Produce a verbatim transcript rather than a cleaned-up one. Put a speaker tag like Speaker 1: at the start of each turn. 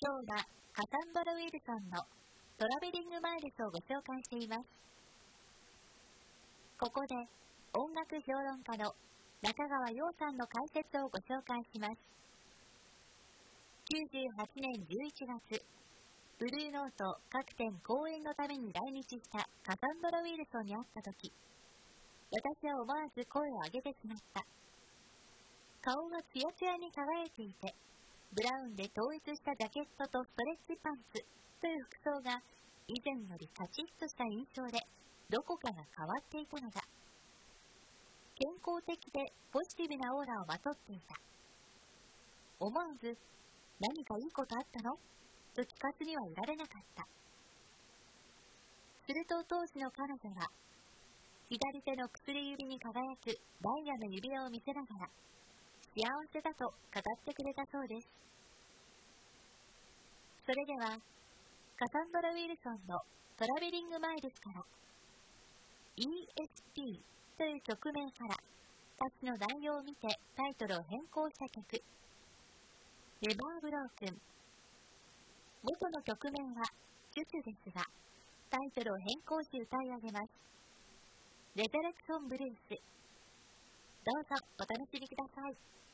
Speaker 1: 今日はカサンドラ・ウィルソンのトラベリング・マイルスをご紹介しています。ここで音楽評論家の中川陽さんの解説をご紹介します。きゅうじゅうはちねんじゅういちがつ、ブルーノート各店公演のために来日したカサンドラ・ウィルソンに会ったとき、私は思わず声を上げてしまった。顔がツヤツヤに輝いていて、ブラウンで統一したジャケットとストレッチパンツという服装が以前よりカチッとした印象でどこかが変わっていたのだ。健康的でポジティブなオーラをまとっていた。思わず何かいいことあったのと聞かずにはいられなかった。すると当時の彼女は左手の薬指に輝くダイヤの指輪を見せながら幸せだと語ってくれたそうです。それではカサンドラ・ウィルソンのトラベリング・マイルスから イーエスピー という曲名から歌詞の内容を見てタイトルを変更した曲ネバーブロークン。元の曲名はジュジュですがタイトルを変更し歌い上げます。レザレクションブルース。どうぞお楽しみください。